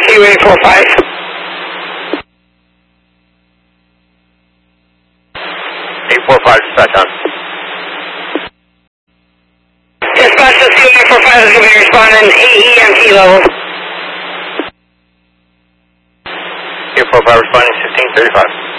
CUA45. Dispatch on. Dispatch to CUA45 is going to be responding AEMT level. CUA45 responding 1635.